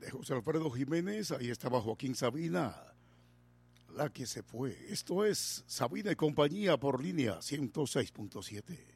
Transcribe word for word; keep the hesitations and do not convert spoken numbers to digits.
de José Alfredo Jiménez, ahí estaba Joaquín Sabina, la que se fue. Esto es Sabina y compañía por línea ciento seis punto siete.